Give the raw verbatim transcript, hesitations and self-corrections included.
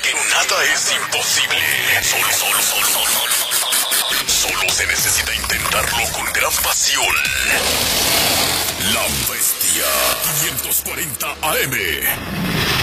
porque nada es imposible. Solo, solo, solo, solo, solo, solo, solo, solo se necesita intentarlo con gran pasión. La Bestia quinientos cuarenta A M.